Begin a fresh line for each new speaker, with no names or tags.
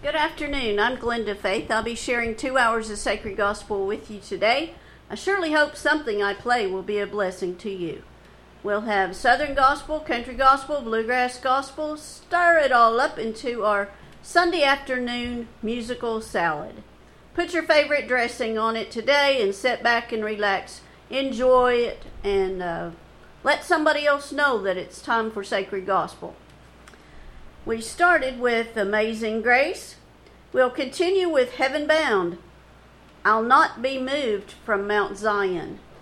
Good afternoon. I'm Glenda Faith. I'll be sharing 2 hours of Sacred Gospel with you today. I surely hope something I play will be a blessing to you. We'll have Southern Gospel, Country Gospel, Bluegrass Gospel, stir it all up into our Sunday afternoon musical salad. Put your favorite dressing on it today and sit back and relax. Enjoy it and let somebody else know that it's time for Sacred Gospel. We started with Amazing Grace. We'll continue with Heaven Bound. I'll not be moved from Mount Zion.